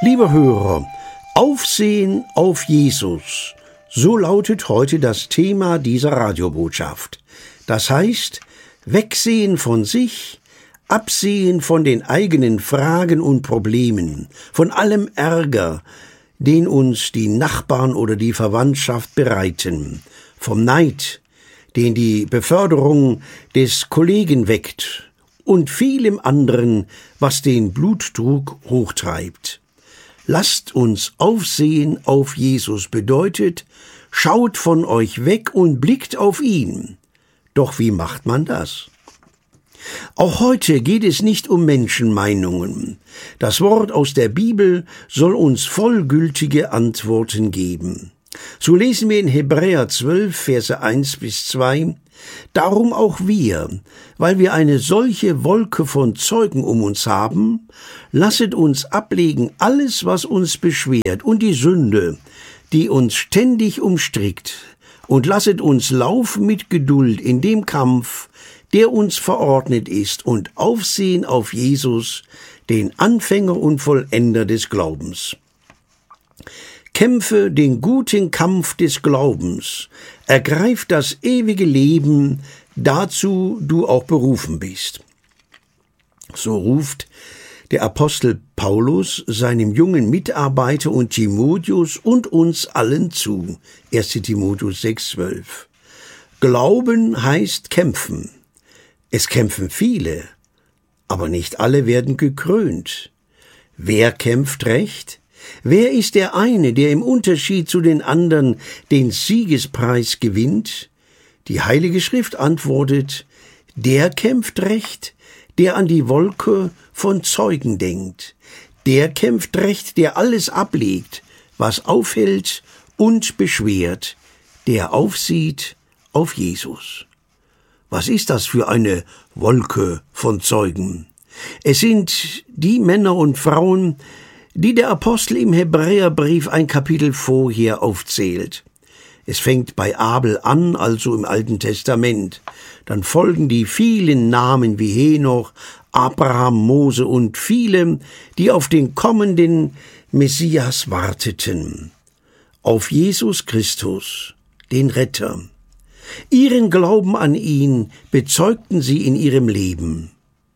Liebe Hörer, Aufsehen auf Jesus, so lautet heute das Thema dieser Radiobotschaft. Das heißt, wegsehen von sich, absehen von den eigenen Fragen und Problemen, von allem Ärger, den uns die Nachbarn oder die Verwandtschaft bereiten, vom Neid, den die Beförderung des Kollegen weckt und vielem anderen, was den Blutdruck hochtreibt. Lasst uns aufsehen auf Jesus bedeutet, schaut von euch weg und blickt auf ihn. Doch wie macht man das? Auch heute geht es nicht um Menschenmeinungen. Das Wort aus der Bibel soll uns vollgültige Antworten geben. So lesen wir in Hebräer 12, Verse 1 bis 2, Darum auch wir, weil wir eine solche Wolke von Zeugen um uns haben, lasset uns ablegen alles, was uns beschwert und die Sünde, die uns ständig umstrickt, und lasset uns laufen mit Geduld in dem Kampf, der uns verordnet ist, und aufsehen auf Jesus, den Anfänger und Vollender des Glaubens. Kämpfe den guten Kampf des Glaubens, ergreif das ewige Leben, dazu du auch berufen bist. So ruft der Apostel Paulus seinem jungen Mitarbeiter und Timotheus und uns allen zu. 1. Timotheus 6,12. Glauben heißt kämpfen. Es kämpfen viele, aber nicht alle werden gekrönt. Wer kämpft recht? Wer ist der eine, der im Unterschied zu den anderen den Siegespreis gewinnt? Die Heilige Schrift antwortet, der kämpft recht, der an die Wolke von Zeugen denkt. Der kämpft recht, der alles ablegt, was aufhält und beschwert, der aufsieht auf Jesus. Was ist das für eine Wolke von Zeugen? Es sind die Männer und Frauen, die der Apostel im Hebräerbrief ein Kapitel vorher aufzählt. Es fängt bei Abel an, also im Alten Testament. Dann folgen die vielen Namen wie Henoch, Abraham, Mose und viele, die auf den kommenden Messias warteten. Auf Jesus Christus, den Retter. Ihren Glauben an ihn bezeugten sie in ihrem Leben.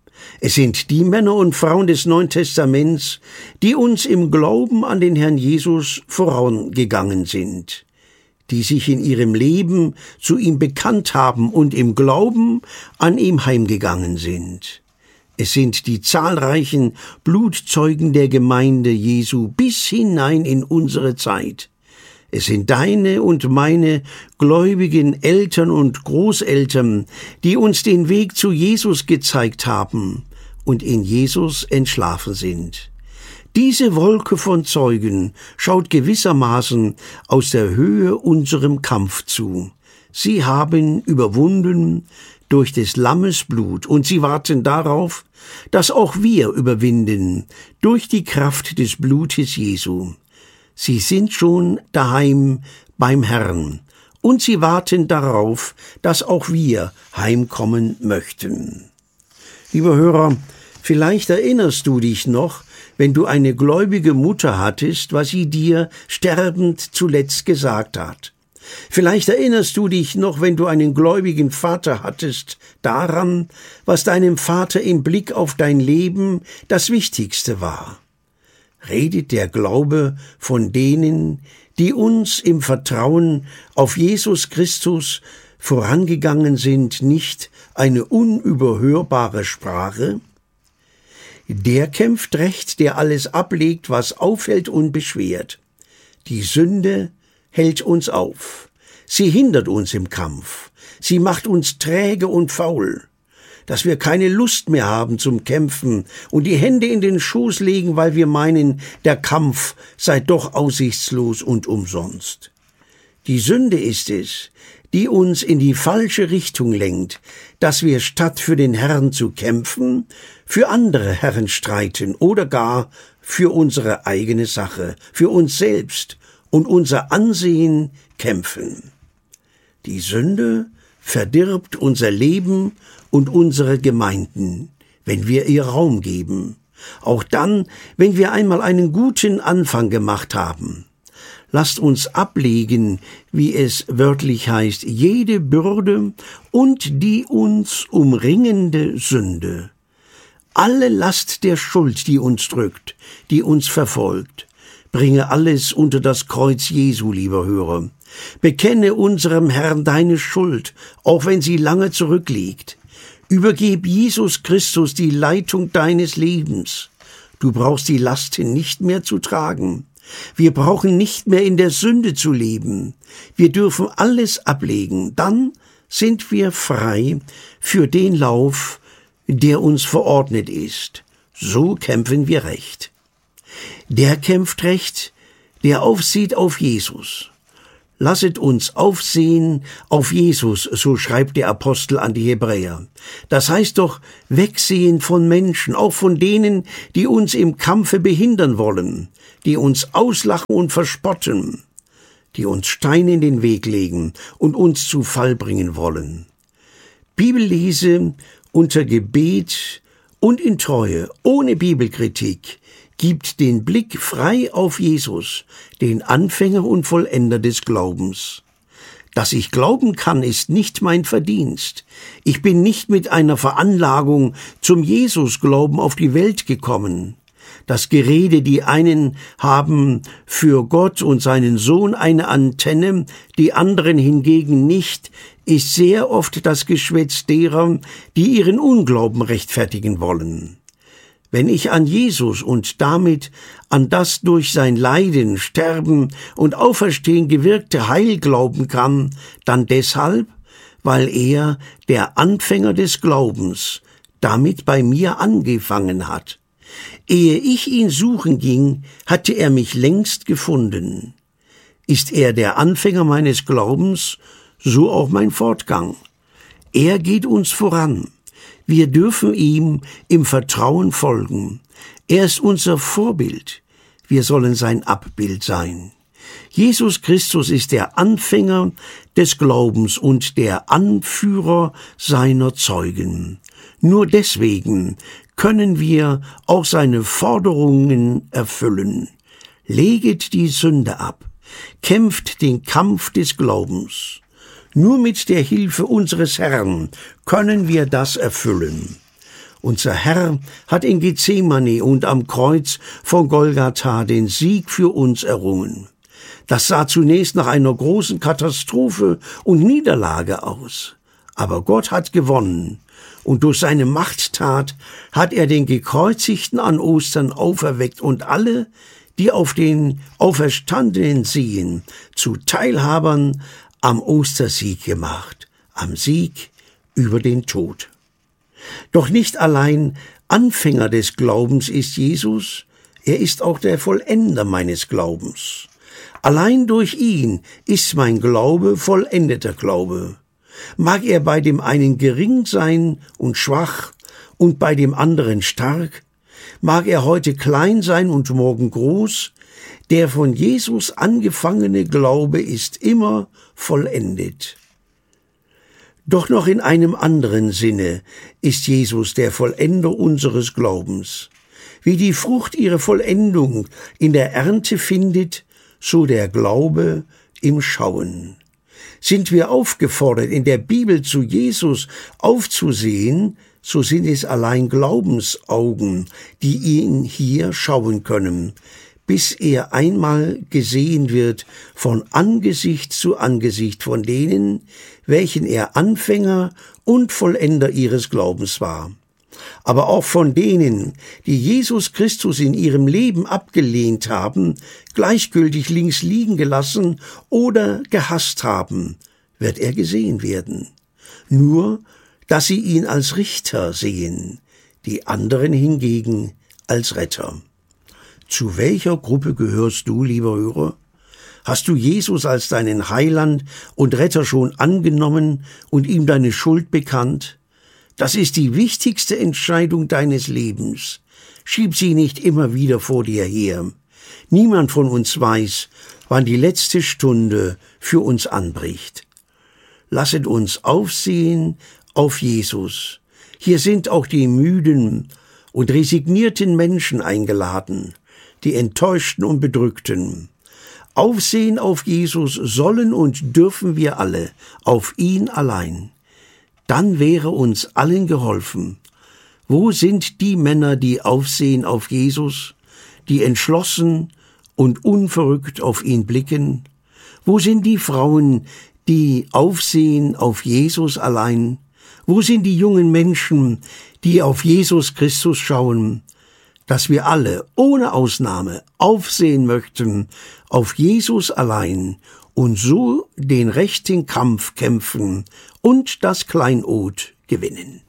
Es sind die Männer und Frauen des Neuen Testaments, die uns im Glauben an den Herrn Jesus vorangegangen sind, die sich in ihrem Leben zu ihm bekannt haben und im Glauben an ihm heimgegangen sind. Es sind die zahlreichen Blutzeugen der Gemeinde Jesu bis hinein in unsere Zeit. Es sind deine und meine gläubigen Eltern und Großeltern, die uns den Weg zu Jesus gezeigt haben und in Jesus entschlafen sind. Diese Wolke von Zeugen schaut gewissermaßen aus der Höhe unserem Kampf zu. Sie haben überwunden durch des Lammes Blut und sie warten darauf, dass auch wir überwinden durch die Kraft des Blutes Jesu. Sie sind schon daheim beim Herrn und sie warten darauf, dass auch wir heimkommen möchten. Lieber Hörer, vielleicht erinnerst du dich noch, wenn du eine gläubige Mutter hattest, was sie dir sterbend zuletzt gesagt hat. Vielleicht erinnerst du dich noch, wenn du einen gläubigen Vater hattest, daran, was deinem Vater im Blick auf dein Leben das Wichtigste war. Redet der Glaube von denen, die uns im Vertrauen auf Jesus Christus vorangegangen sind, nicht eine unüberhörbare Sprache? Der kämpft recht, der alles ablegt, was aufhält und beschwert. Die Sünde hält uns auf. Sie hindert uns im Kampf. Sie macht uns träge und faul, dass wir keine Lust mehr haben zum Kämpfen und die Hände in den Schoß legen, weil wir meinen, der Kampf sei doch aussichtslos und umsonst. Die Sünde ist es, die uns in die falsche Richtung lenkt, dass wir statt für den Herrn zu kämpfen, für andere Herren streiten oder gar für unsere eigene Sache, für uns selbst und unser Ansehen kämpfen. Die Sünde verdirbt unser Leben und unsere Gemeinden, wenn wir ihr Raum geben. Auch dann, wenn wir einmal einen guten Anfang gemacht haben. Lasst uns ablegen, wie es wörtlich heißt, jede Bürde und die uns umringende Sünde. Alle Last der Schuld, die uns drückt, die uns verfolgt. Bringe alles unter das Kreuz Jesu, lieber Hörer. Bekenne unserem Herrn deine Schuld, auch wenn sie lange zurückliegt. Übergib Jesus Christus die Leitung deines Lebens. Du brauchst die Lasten nicht mehr zu tragen. Wir brauchen nicht mehr in der Sünde zu leben. Wir dürfen alles ablegen. Dann sind wir frei für den Lauf, der uns verordnet ist. So kämpfen wir recht. Der kämpft recht, der aufsieht auf Jesus. Lasset uns aufsehen auf Jesus, so schreibt der Apostel an die Hebräer. Das heißt doch, wegsehen von Menschen, auch von denen, die uns im Kampfe behindern wollen, die uns auslachen und verspotten, die uns Steine in den Weg legen und uns zu Fall bringen wollen. Bibellese unter Gebet und in Treue, ohne Bibelkritik, gibt den Blick frei auf Jesus, den Anfänger und Vollender des Glaubens. Dass ich glauben kann, ist nicht mein Verdienst. Ich bin nicht mit einer Veranlagung zum Jesusglauben auf die Welt gekommen. Das Gerede, die einen haben für Gott und seinen Sohn eine Antenne, die anderen hingegen nicht, ist sehr oft das Geschwätz derer, die ihren Unglauben rechtfertigen wollen. Wenn ich an Jesus und damit an das durch sein Leiden, Sterben und Auferstehen gewirkte Heil glauben kann, dann deshalb, weil er, der Anfänger des Glaubens, damit bei mir angefangen hat. Ehe ich ihn suchen ging, hatte er mich längst gefunden. Ist er der Anfänger meines Glaubens, so auch mein Fortgang. Er geht uns voran. Wir dürfen ihm im Vertrauen folgen. Er ist unser Vorbild. Wir sollen sein Abbild sein. Jesus Christus ist der Anfänger des Glaubens und der Anführer seiner Zeugen. Nur deswegen können wir auch seine Forderungen erfüllen. Leget die Sünde ab, kämpft den Kampf des Glaubens. Nur mit der Hilfe unseres Herrn können wir das erfüllen. Unser Herr hat in Gethsemane und am Kreuz von Golgatha den Sieg für uns errungen. Das sah zunächst nach einer großen Katastrophe und Niederlage aus. Aber Gott hat gewonnen, und durch seine Machttat hat er den Gekreuzigten an Ostern auferweckt und alle, die auf den Auferstandenen sehen, zu Teilhabern am Ostersieg gemacht, am Sieg über den Tod. Doch nicht allein Anfänger des Glaubens ist Jesus, er ist auch der Vollender meines Glaubens. Allein durch ihn ist mein Glaube vollendeter Glaube. Mag er bei dem einen gering sein und schwach und bei dem anderen stark, mag er heute klein sein und morgen groß, der von Jesus angefangene Glaube ist immer vollendet. Doch noch in einem anderen Sinne ist Jesus der Vollender unseres Glaubens. Wie die Frucht ihre Vollendung in der Ernte findet, so der Glaube im Schauen. Sind wir aufgefordert, in der Bibel zu Jesus aufzusehen, so sind es allein Glaubensaugen, die ihn hier schauen können, bis er einmal gesehen wird von Angesicht zu Angesicht von denen, welchen er Anfänger und Vollender ihres Glaubens war. Aber auch von denen, die Jesus Christus in ihrem Leben abgelehnt haben, gleichgültig links liegen gelassen oder gehasst haben, wird er gesehen werden. Nur, dass sie ihn als Richter sehen, die anderen hingegen als Retter. Zu welcher Gruppe gehörst du, lieber Hörer? Hast du Jesus als deinen Heiland und Retter schon angenommen und ihm deine Schuld bekannt? Das ist die wichtigste Entscheidung deines Lebens. Schieb sie nicht immer wieder vor dir her. Niemand von uns weiß, wann die letzte Stunde für uns anbricht. Lasset uns aufsehen auf Jesus. Hier sind auch die Müden und resignierten Menschen eingeladen, die Enttäuschten und Bedrückten. Aufsehen auf Jesus sollen und dürfen wir alle, auf ihn allein. Dann wäre uns allen geholfen. Wo sind die Männer, die aufsehen auf Jesus, die entschlossen und unverrückt auf ihn blicken? Wo sind die Frauen, die aufsehen auf Jesus allein? Wo sind die jungen Menschen, die auf Jesus Christus schauen? Dass wir alle, ohne Ausnahme, aufsehen möchten auf Jesus allein und so den rechten Kampf kämpfen und das Kleinod gewinnen.